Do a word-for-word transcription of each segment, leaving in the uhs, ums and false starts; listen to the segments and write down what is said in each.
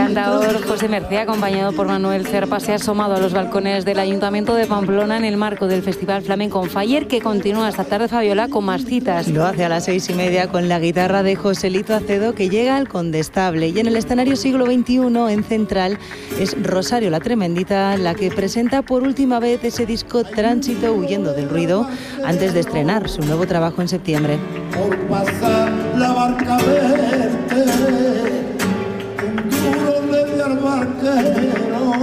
cantaor José Mercé, acompañado por Manuel Cerpa, se ha asomado a los balcones del Ayuntamiento de Pamplona en el marco del Festival Flamenco on Fire, que continúa esta tarde, Fabiola, con más citas. Lo hace a las seis y media con la guitarra de Joselito Acedo, que llega al Condestable. Y en el escenario siglo veintiuno, en Central, es Rosario la Tremendita la que presenta por última vez ese disco Tránsito, huyendo del ruido, antes de estrenar su nuevo trabajo en septiembre. Por pasar la barca verde, un duro de barquero,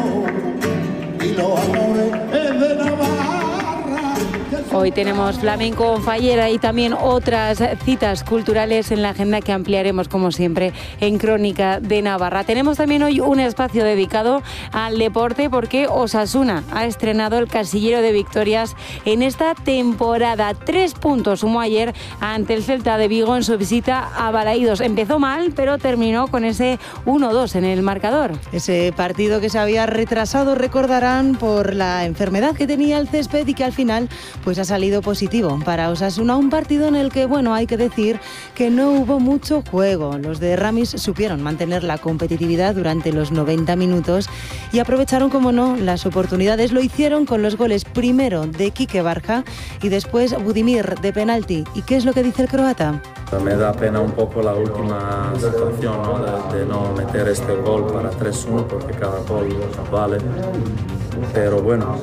y los amores de Navarra. Hoy tenemos Flamenco on Fire y también otras citas culturales en la agenda que ampliaremos, como siempre, en Crónica de Navarra. Tenemos también hoy un espacio dedicado al deporte, porque Osasuna ha estrenado el casillero de victorias en esta temporada. Tres puntos sumó ayer ante el Celta de Vigo en su visita a Balaídos. Empezó mal, pero terminó con ese uno dos en el marcador. Ese partido que se había retrasado, recordarán, por la enfermedad que tenía el césped y que al final pues ha salido positivo para Osasuna. Un partido en el que, bueno, hay que decir que no hubo mucho juego. Los de Ramis supieron mantener la competitividad durante los noventa minutos y aprovecharon, como no, las oportunidades. Lo hicieron con los goles primero de Quique Barja y después Budimir de penalti. ¿Y qué es lo que dice el croata? Me da pena un poco la última situación, ¿no? De, de no meter este gol para tres uno, porque cada gol vale. Pero bueno,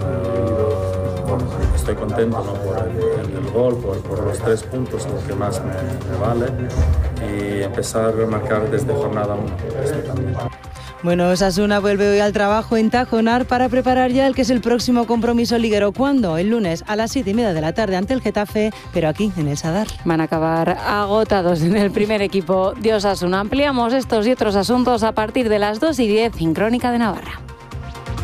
uh, estoy contento, ¿no? por el, el gol, por, por los tres puntos, lo que más me, me vale, y empezar a marcar desde jornada uno. Esto también. Bueno, Osasuna vuelve hoy al trabajo en Tajonar para preparar ya el que es el próximo compromiso liguero. ¿Cuándo? El lunes a las siete y media de la tarde ante el Getafe, pero aquí en el Sadar. Van a acabar agotados en el primer equipo de Osasuna. Ampliamos estos y otros asuntos a partir de las dos y diez en Crónica de Navarra.